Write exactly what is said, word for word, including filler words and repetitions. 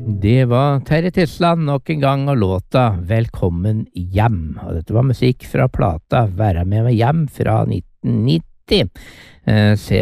Det var Terje Tysland nok en gang og låta Velkommen hjem. Og dette var musikk fra plata Være med meg hjem fra nitten nitti. Eh,